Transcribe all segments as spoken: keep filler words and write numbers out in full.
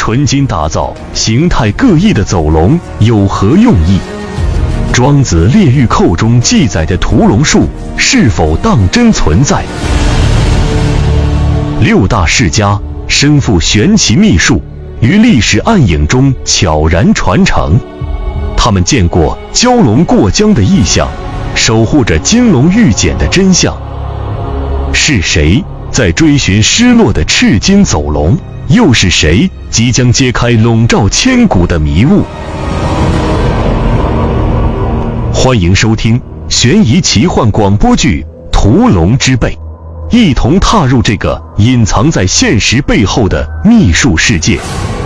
纯金打造、形态各异的走龙有何用意？庄子《列御寇》中记载的屠龙术是否当真存在？六大世家身负玄奇秘术，于历史暗影中悄然传承。他们见过蛟龙过江的异象，守护着金龙玉简的真相。是谁在追寻失落的赤金走龙？又是谁即将揭开笼罩千古的迷雾？欢迎收听悬疑奇幻广播剧《屠龙之辈》，一同踏入这个隐藏在现实背后的秘术世界。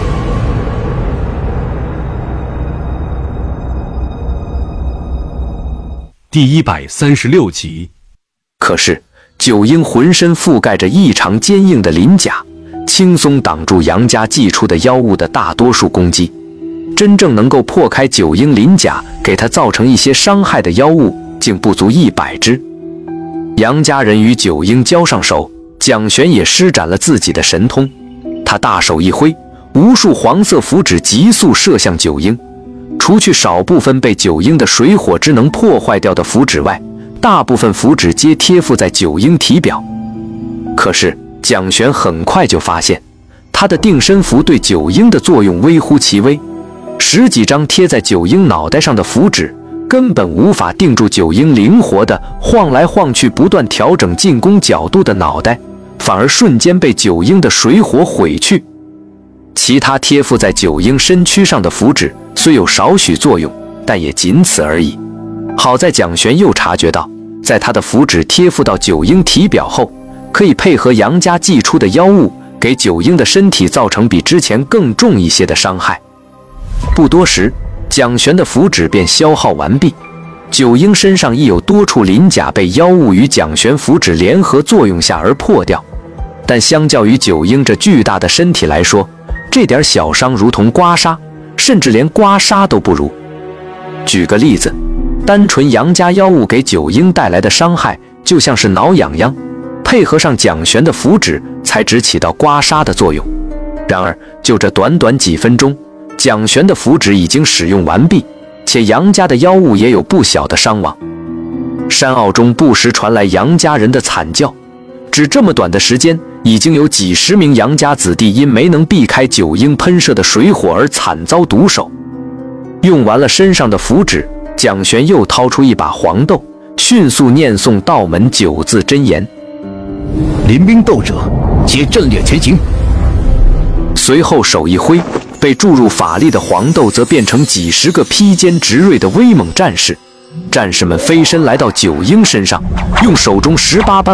第一百三十六集。 可是九婴浑身覆盖着异常坚硬的鳞甲，轻松挡住杨家祭出的妖物的大多数攻击。真正能够破开九婴鳞甲，给他造成一些伤害的妖物，竟不足一百只。杨家人与九婴交上手，蒋玄也施展了自己的神通。他大手一挥，无数黄色符纸急速射向九婴。除去少部分被九婴的水火之能破坏掉的符纸外，大部分符纸皆贴附在九婴体表。可是蒋玄很快就发现，他的定身符对九婴的作用微乎其微。十几张贴在九婴脑袋上的符纸根本无法定住九婴灵活的晃来晃去、不断调整进攻角度的脑袋，反而瞬间被九婴的水火毁去。其他贴附在九婴身躯上的符纸虽有少许作用，但也仅此而已。好在蒋玄又察觉到，在他的符纸贴附到九婴体表后，可以配合杨家祭出的妖物，给九婴的身体造成比之前更重一些的伤害。不多时，蒋玄的符纸便消耗完毕。九婴身上亦有多处鳞甲被妖物与蒋玄符纸联合作用下而破掉，但相较于九婴这巨大的身体来说，这点小伤如同刮痧，甚至连刮痧都不如。举个例子，单纯杨家妖物给九婴带来的伤害就像是挠痒痒，配合上蒋玄的符纸，才只起到刮痧的作用。然而就这短短几分钟，蒋玄的符纸已经使用完毕，且杨家的妖物也有不小的伤亡。山坳中不时传来杨家人的惨叫，只这么短的时间，已经有几十名杨家子弟因没能避开九婴喷射的水火而惨遭毒手。用完了身上的符纸，蒋玄又掏出一把黄豆，迅速念诵道门九字真言： 临兵斗者皆阵列前行。 随后手一挥，被注入法力的黄豆则变成几十个披坚执锐的威猛战士。战士们飞身来到九婴身上，用手中十八般